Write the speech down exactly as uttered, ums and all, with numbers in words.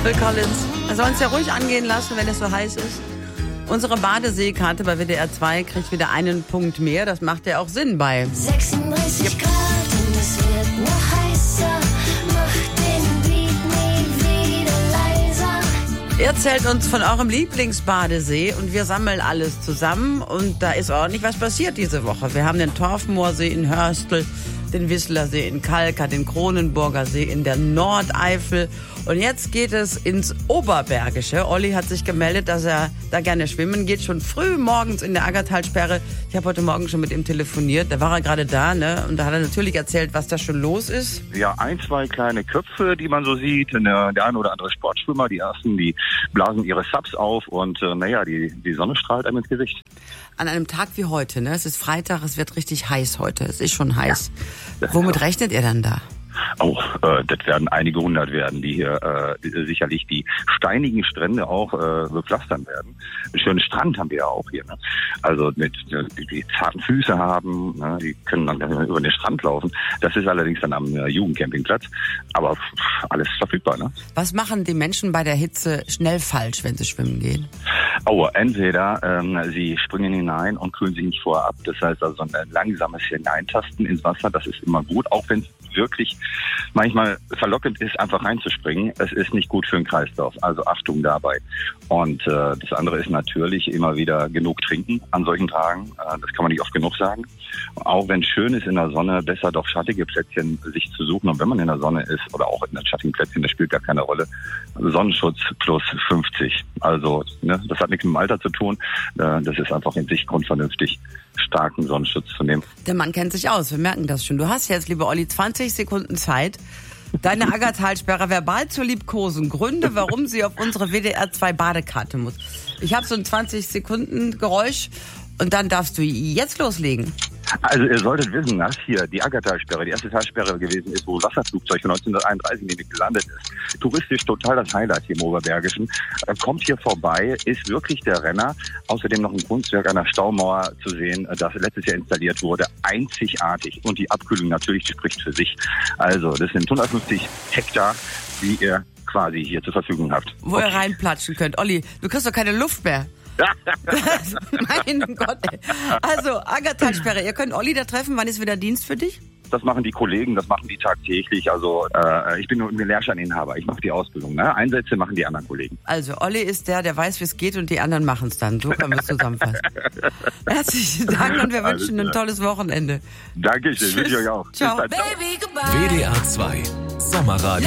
Phil Collins. Er soll uns ja ruhig angehen lassen, wenn es so heiß ist. Unsere Badeseekarte bei W D R zwei kriegt wieder einen Punkt mehr. Das macht ja auch Sinn bei sechsunddreißig yep. Grad und es wird noch heißer. Macht den Beat nie wieder leiser. Ihr erzählt uns von eurem Lieblingsbadesee und wir sammeln alles zusammen. Und da ist ordentlich was passiert diese Woche. Wir haben den Torfmoorsee in Hörstel, den Wisslersee in Kalka, den Kronenburger See in der Nordeifel. Und jetzt geht es ins Oberbergische. Olli hat sich gemeldet, dass er da gerne schwimmen geht, schon früh morgens in der Aggertalsperre. Ich habe heute Morgen schon mit ihm telefoniert, da war er gerade da, ne? Und da hat er natürlich erzählt, was da schon los ist. Ja, ein, zwei kleine Köpfe, die man so sieht. Der, der eine oder andere Sportschwimmer, die ersten, die blasen ihre Subs auf und äh, naja, die, die Sonne strahlt einem ins Gesicht. An einem Tag wie heute, ne? Es ist Freitag, es wird richtig heiß heute. Es ist schon heiß. Ja. Womit rechnet ihr dann da? Auch, äh, das werden einige hundert werden, die hier äh, sicherlich die steinigen Strände auch äh, bepflastern werden. Einen schönen Strand haben wir ja auch hier, ne? Also mit die, die zarten Füße haben, ne? Die können dann über den Strand laufen. Das ist allerdings dann am äh, Jugendcampingplatz, aber pff, alles verfügbar, ne? Was machen die Menschen bei der Hitze schnell falsch, wenn sie schwimmen gehen? Oh, entweder ähm, sie springen hinein und kühlen sich nicht vorher ab. Das heißt also ein langsames Hineintasten ins Wasser, das ist immer gut, auch wenn es wirklich manchmal verlockend ist, einfach reinzuspringen. Es ist nicht gut für den Kreislauf, also Achtung dabei. Und äh, das andere ist natürlich immer wieder genug trinken an solchen Tagen. Äh, das kann man nicht oft genug sagen. Auch wenn es schön ist in der Sonne, besser doch schattige Plätzchen sich zu suchen. Und wenn man in der Sonne ist oder auch in den schattigen Plätzchen, das spielt gar keine Rolle. Sonnenschutz plus fünfzig. Also ne, das hat nichts mit dem Alter zu tun. Äh, das ist einfach in sich grundvernünftig, starken Sonnenschutz zu nehmen. Der Mann kennt sich aus, wir merken das schon. Du hast jetzt, lieber Olli, zwanzig Sekunden Zeit, deine Aggertalsperre verbal zu liebkosen. Gründe, warum sie auf unsere W D R zwei Badekarte muss. Ich habe so ein zwanzig Sekunden Geräusch und dann darfst du jetzt loslegen. Also ihr solltet wissen, dass hier die Aggertalsperre die erste Talsperre gewesen ist, wo Wasserflugzeug von neunzehnhunderteinunddreißig nämlich gelandet ist. Touristisch total das Highlight hier im Oberbergischen. Kommt hier vorbei, ist wirklich der Renner. Außerdem noch ein Kunstwerk an der Staumauer zu sehen, das letztes Jahr installiert wurde. Einzigartig. Und die Abkühlung natürlich spricht für sich. Also das sind hundertfünfzig Hektar, die ihr quasi hier zur Verfügung habt. Wo ihr reinplatschen könnt. Olli, du kriegst doch keine Luft mehr. Mein Gott, ey. Also, Aggertalsperre, ihr könnt Olli da treffen. Wann ist wieder Dienst für dich? Das machen die Kollegen, das machen die tagtäglich. Also äh, ich bin nur ein Lehrscheininhaber, ich mache die Ausbildung. Ne? Einsätze machen die anderen Kollegen. Also Olli ist der, der weiß, wie es geht und die anderen machen es dann. So können wir es zusammenfassen. Herzlichen Dank und wir Alles wünschen klar. ein tolles Wochenende. Dankeschön, wünsche ich euch auch. Ciao. Bis dann. Baby, W D R zwei Sommerradio.